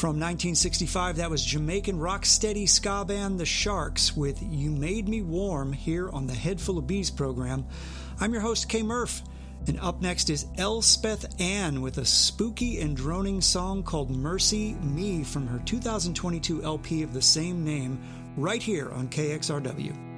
From 1965, that was Jamaican rock-steady ska band The Sharks with You Made Me Warm here on the Head Full of Bees program. I'm your host, Kay Murph, and up next is Elspeth Ann with a spooky and droning song called Mercy Me from her 2022 LP of the same name, right here on KXRW.